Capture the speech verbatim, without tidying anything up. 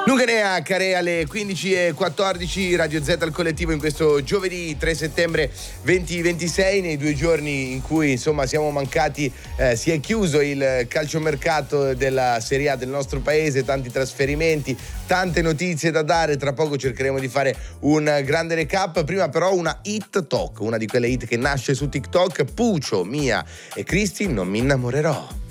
Lunganea, Care alle quindici e quattordici, Radio Z al collettivo in questo giovedì tre settembre duemilaventisei, nei due giorni in cui insomma siamo mancati, eh, si è chiuso il calciomercato della Serie A del nostro paese, tanti trasferimenti, tante notizie da dare, tra poco cercheremo di fare un grande recap, prima però una hit talk, una di quelle hit che nasce su TikTok, Puccio, Mia e Cristi, non mi innamorerò.